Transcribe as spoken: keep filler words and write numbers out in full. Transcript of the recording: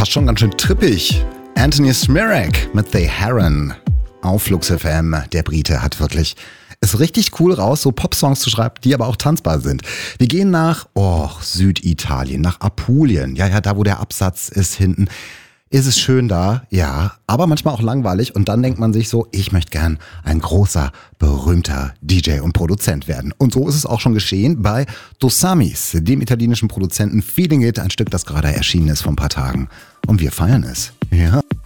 fast schon ganz schön trippig. Anthony Smirek mit The Heron auf Flux F M. Der Brite hat wirklich es richtig cool raus, so Popsongs zu schreiben, die aber auch tanzbar sind. Wir gehen nach oh, Süditalien, nach Apulien. Ja, ja, da wo der Absatz ist hinten. Ist es schön da? Ja, aber manchmal auch langweilig. Und dann denkt man sich so, ich möchte gern ein großer, berühmter D J und Produzent werden. Und so ist es auch schon geschehen bei Dosamis, dem italienischen Produzenten Feeling It, ein Stück, das gerade erschienen ist vor ein paar Tagen. Und wir feiern es. Ja.